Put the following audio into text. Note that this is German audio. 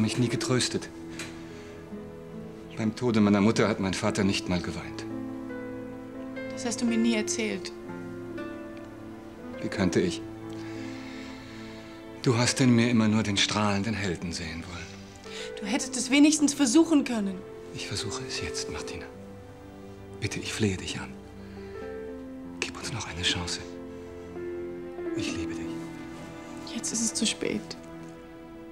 mich nie getröstet. Beim Tode meiner Mutter hat mein Vater nicht mal geweint. Das hast du mir nie erzählt. Wie könnte ich? Du hast in mir immer nur den strahlenden Helden sehen wollen. Du hättest es wenigstens versuchen können. Ich versuche es jetzt, Martina. Bitte, ich flehe dich an. Gib uns noch eine Chance. Ich liebe dich. Jetzt ist es zu spät.